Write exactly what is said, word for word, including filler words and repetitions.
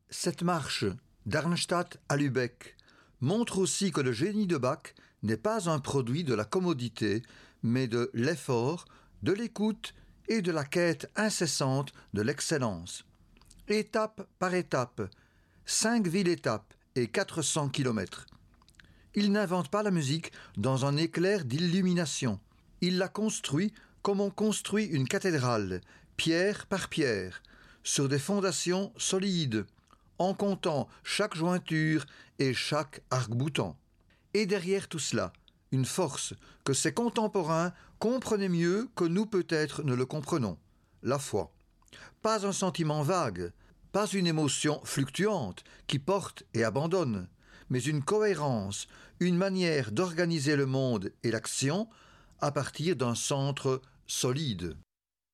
Cette marche d'Arnstadt à Lübeck montre aussi que le génie de Bach n'est pas un produit de la commodité, mais de l'effort, de l'écoute et de la quête incessante de l'excellence. Étape par étape, cinq villes-étapes et quatre cents kilomètres. Il n'invente pas la musique dans un éclair d'illumination. Il la construit comme on construit une cathédrale, pierre par pierre, sur des fondations solides, en comptant chaque jointure et chaque arc-boutant. Et derrière tout cela, une force que ses contemporains comprenaient mieux que nous peut-être ne le comprenons, la foi. Pas un sentiment vague, pas une émotion fluctuante qui porte et abandonne, mais une cohérence, une manière d'organiser le monde et l'action à partir d'un centre solide.